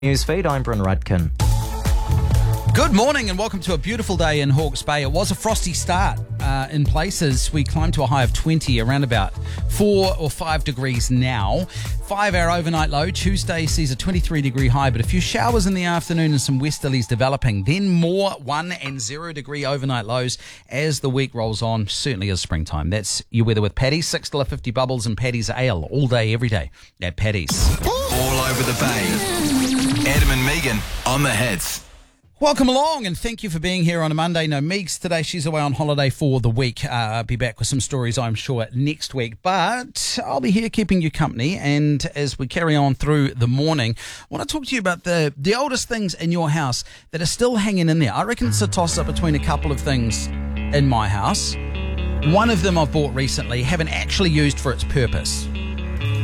Newsfeed, I'm Bryn Rudkin. Good morning and welcome to a beautiful day in Hawke's Bay. It was a frosty start in places. We climbed to a high of 20, around about 4 or 5 degrees now. 5-hour overnight low. Tuesday sees a 23-degree high, but a few showers in the afternoon and some westerlies developing. Then more 1 and 0 degree overnight lows as the week rolls on. Certainly is springtime. That's your weather with Paddy's. $6.50 bubbles and Paddy's Ale all day, every day at Paddy's. All over the bay. Adam and Megan on the hits. Welcome along and thank you for being here on a Monday. No Meeks today. She's away on holiday for the week. I'll be back with some stories, I'm sure, next week. But I'll be here keeping you company. And as we carry on through the morning, I want to talk to you about the oldest things in your house that are still hanging in there. I reckon it's a toss-up between a couple of things in my house. One of them I've bought recently, haven't actually used for its purpose.